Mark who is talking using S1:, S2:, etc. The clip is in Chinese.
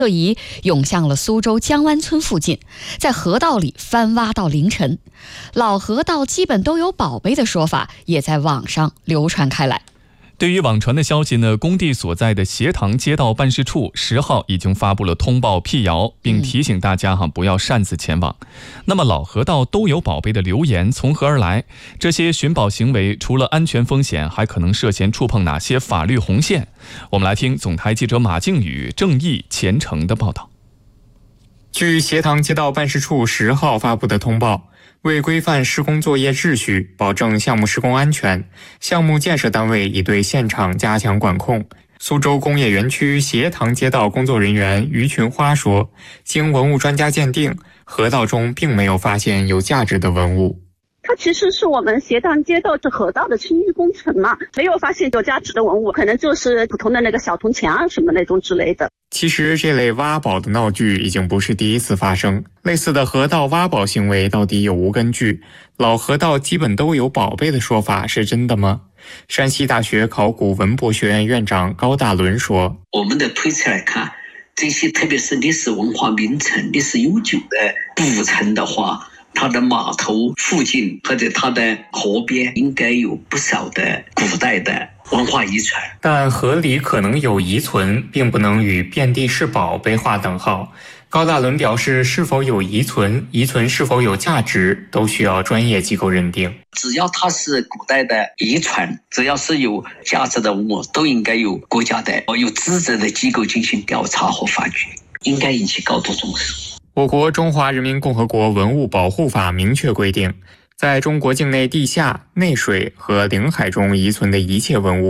S1: 特仪涌向了苏州江湾村附近，在河道里翻挖到凌晨。老河道基本都有宝贝的说法也在网上流传开来。
S2: 对于网传的消息呢，工地所在的协塘街道办事处10号已经发布了通报辟谣，并提醒大家不要擅自前往。那么老河道都有宝贝的流言从何而来？这些寻宝行为除了安全风险，还可能涉嫌触碰哪些法律红线？我们来听总台记者马靖宇、正义、虔诚的报道。
S3: 据协塘街道办事处10号发布的通报，为规范施工作业秩序，保证项目施工安全，项目建设单位已对现场加强管控。苏州工业园区协塘街道工作人员于群花说，经文物专家鉴定，河道中并没有发现有价值的文物。
S4: 它其实是我们协塘街道这河道的清淤工程嘛，没有发现有价值的文物，可能就是普通的那个小铜钱啊什么那种之类的。
S3: 其实这类挖宝的闹剧已经不是第一次发生，类似的河道挖宝行为到底有无根据？老河道基本都有宝贝的说法是真的吗？山西大学考古文博学院院长高大伦说，
S5: 我们的推测来看，这些特别是历史文化名城、历史悠久的古城的话，它的码头附近或者它的河边应该有不少的古代的文化遗存，
S3: 但河里可能有遗存，并不能与遍地是宝被划等号。高大伦表示，是否有遗存是否有价值，都需要专业机构认定。
S5: 只要它是古代的遗存，只要是有价值的文物，都应该有国家的有资质的机构进行调查和发掘，应该引起高度重视。
S3: 我国中华人民共和国文物保护法明确规定，在中国境内地下、内水和领海中遗存的一切文物